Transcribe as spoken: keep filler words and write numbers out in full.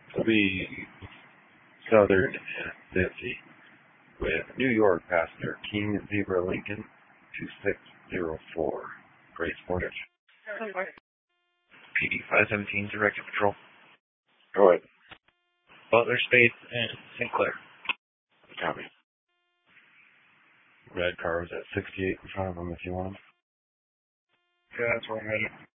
will be Southern and fifty with New York passenger King Zebra Lincoln two six zero four. Great Portage. P D five seventeen Directed Patrol. Go ahead. Butler Space and Saint Clair. Copy. Red car was at sixty-eight in front of him if you want him. Yeah, that's where I'm headed.